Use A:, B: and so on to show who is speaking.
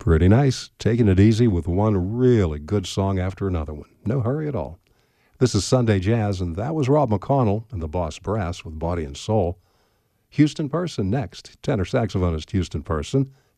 A: Pretty nice. Taking it easy with one really good song after another one. No hurry at all. This is Sunday Jazz, and that was Rob McConnell and the Boss Brass with Body and Soul. Houston Person next. Tenor saxophonist Houston Person